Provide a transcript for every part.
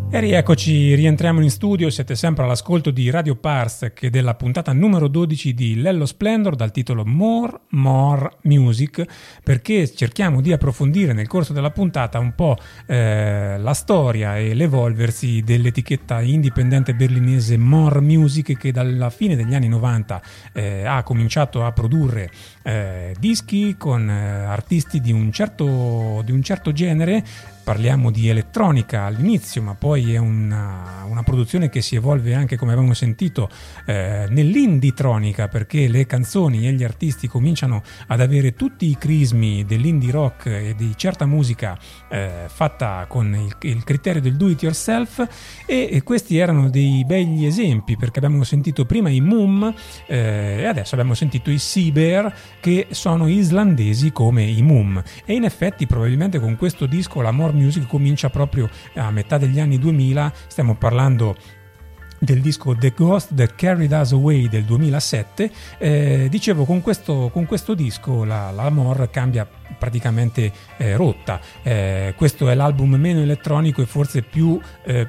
E rieccoci, rientriamo in studio, siete sempre all'ascolto di Radio Parsec e della puntata numero 12 di Lello Splendor dal titolo More Music, perché cerchiamo di approfondire nel corso della puntata un po' la storia e l'evolversi dell'etichetta indipendente berlinese More Music, che dalla fine degli anni 90 ha cominciato a produrre dischi con artisti di un certo genere. Parliamo di elettronica all'inizio, ma poi è una produzione che si evolve anche, come abbiamo sentito, nell'indie-tronica, perché le canzoni e gli artisti cominciano ad avere tutti i crismi dell'indie rock e di certa musica fatta con il criterio del do it yourself, e questi erano dei begli esempi, perché abbiamo sentito prima i Mum e adesso abbiamo sentito i Seabear, che sono islandesi come i Mum, e in effetti probabilmente con questo disco la More Music comincia proprio a metà degli anni 2000. Stiamo parlando del disco The Ghost That Carried Us Away del 2007. Dicevo, con questo disco la More cambia praticamente rotta. Questo è l'album meno elettronico e forse più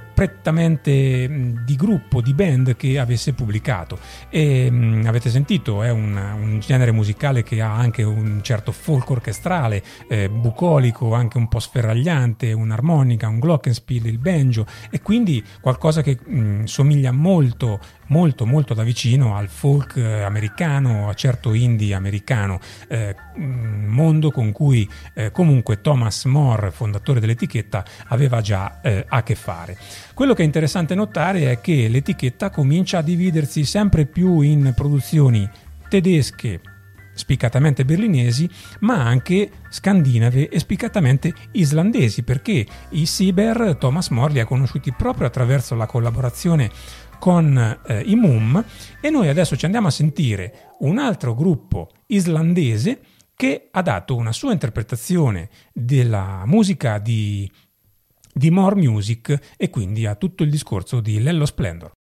prettamente di gruppo, di band che avesse pubblicato, e avete sentito, è un genere musicale che ha anche un certo folk orchestrale, bucolico, anche un po' sferragliante, un'armonica, un glockenspiel, il banjo, e quindi qualcosa che somiglia molto da vicino al folk americano, a certo indie americano, mondo con cui comunque Thomas More, fondatore dell'etichetta, aveva già a che fare. Quello che è interessante notare è che l'etichetta comincia a dividersi sempre più in produzioni tedesche spiccatamente berlinesi, ma anche scandinave e spiccatamente islandesi, perché i Seabear Thomas More li ha conosciuti proprio attraverso la collaborazione con i Mum, e noi adesso ci andiamo a sentire un altro gruppo islandese che ha dato una sua interpretazione della musica di More Music, e quindi a tutto il discorso di Lello Splendor.